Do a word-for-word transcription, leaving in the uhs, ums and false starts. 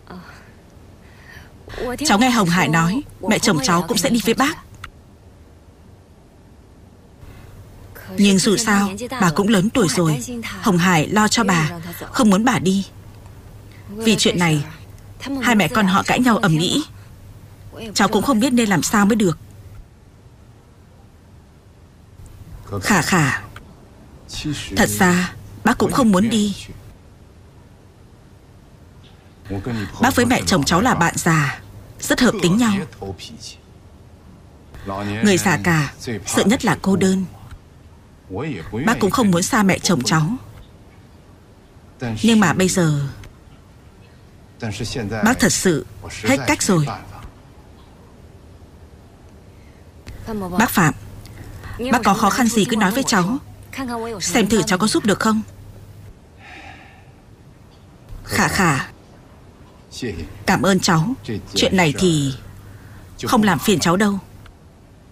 Cháu nghe Hồng Hải nói mẹ chồng cháu cũng sẽ đi với bác. Nhưng dù sao bà cũng lớn tuổi rồi, Hồng Hải lo cho bà, không muốn bà đi. Vì chuyện này hai mẹ con họ cãi nhau ầm ĩ. Cháu cũng không biết nên làm sao mới được. Khả Khả, thật ra bác cũng không muốn đi. Bác với mẹ chồng cháu là bạn già, rất hợp tính nhau. Người già cả sợ nhất là cô đơn. Bác cũng không muốn xa mẹ chồng cháu. Nhưng mà bây giờ bác thật sự hết cách rồi. Bác Phạm, bác có khó khăn gì cứ nói với cháu, xem thử cháu có giúp được không. Khả Khả, cảm ơn cháu. Chuyện này thì không làm phiền cháu đâu.